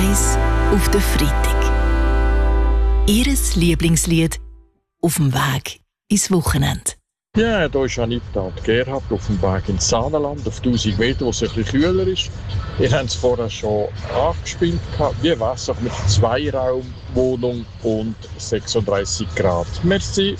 1 auf den Freitag. Ihres Lieblingslied auf dem Weg ins Wochenende. Ja, da ist Anita und Gerhard auf dem Weg ins Saanenland, auf 1000 Meter, wo es ein bisschen kühler ist. Ihr habt es vorher schon angespielt. Wie wäre es mit Zweiraumwohnung und 36 Grad? Merci.